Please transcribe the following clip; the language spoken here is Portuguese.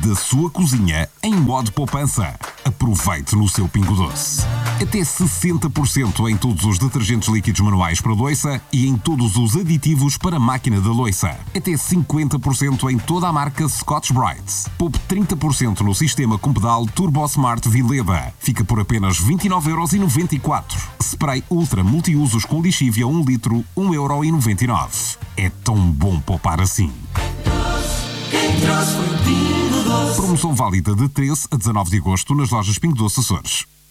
da sua cozinha em modo poupança. Aproveite no seu Pingo Doce. Até 60% em todos os detergentes líquidos manuais para louça e em todos os aditivos para a máquina da louça. Até 50% em toda a marca Scotch-Brite. Poupe 30% no sistema com pedal Turbo Smart Vileda. Fica por apenas 29,94€. Spray Ultra Multiusos com lixívia 1 litro, 1,99€. É tão bom poupar assim. Quem trouxe foi o Pingo Doce. Promoção válida de 13 a 19 de agosto nas lojas Pingo Doce Açores.